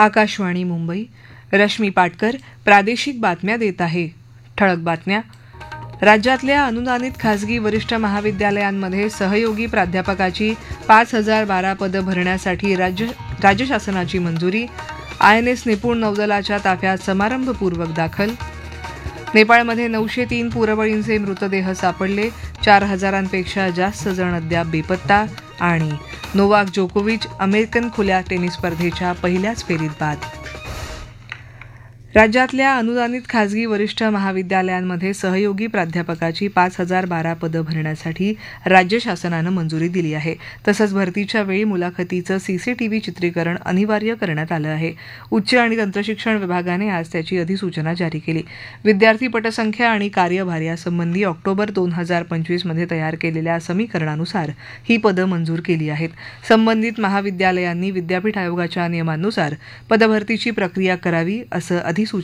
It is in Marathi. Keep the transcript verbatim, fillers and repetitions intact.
आकाशवाणी मुंबई. रश्मी पाटकर प्रादेशिक बातम्या देत आहे. ठळक बातम्या. राज्यातल्या अनुदानित खासगी वरिष्ठ महाविद्यालयांमध्ये सहयोगी प्राध्यापकाची पाच हजार बारा पदं भरण्यासाठी राज्य राज्य शासनाची मंजुरी. आय एन एस निपुण नौदलाच्या ताफ्यात समारंभपूर्वक दाखल. नेपाळमध्ये नऊशे तीन पूरबळींचे मृतदेह सापडले. चार हजारांपेक्षा जास्त जण अद्याप बेपत्ता. आणि नोवाक जोकोविच अमेरिकन खुल्या टेनिस स्पर्धेच्या पहिल्याच फेरीत बाद. राज्यातल्या अनुदानित खासगी वरिष्ठ महाविद्यालयांमध्ये सहयोगी प्राध्यापकाची पाच हजार बारा पदं भरण्यासाठी राज्य शासनानं मंजुरी दिली आहे. तसंच भरतीच्या वेळी मुलाखतीचं सीसीटीव्ही चित्रीकरण अनिवार्य करण्यात आलं आहे. उच्च आणि तंत्रशिक्षण विभागाने आज त्याची अधिसूचना जारी केली. विद्यार्थी पटसंख्या आणि कार्यभार यासंबंधी ऑक्टोबर दोन हजार पंचवीसमध्ये तयार केलेल्या समीकरणानुसार ही पदं मंजूर केली आहेत. संबंधित महाविद्यालयांनी विद्यापीठ आयोगाच्या नियमांनुसार पदभरतीची प्रक्रिया करावी असं